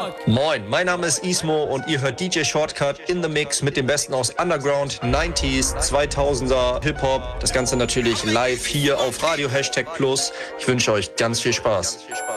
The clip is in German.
Moin, mein Name ist Ismo und ihr hört DJ Shortcut in the Mix mit dem Besten aus Underground, 90s, 2000er, Hip-Hop. Das Ganze natürlich live hier auf Radio #Plus. Ich wünsche euch ganz viel Spaß.